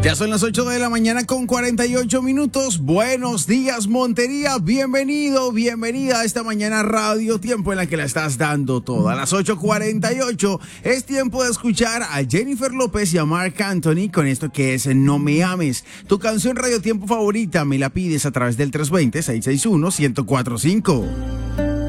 Ya son las 8 de la mañana con 48 minutos. Buenos días, Montería. Bienvenido, bienvenida a esta mañana Radio Tiempo en la que la estás dando toda. A las 8:48 es tiempo de escuchar a Jennifer López y a Marc Anthony con esto que es No Me Ames. Tu canción Radio Tiempo favorita me la pides a través del 320-661-1045.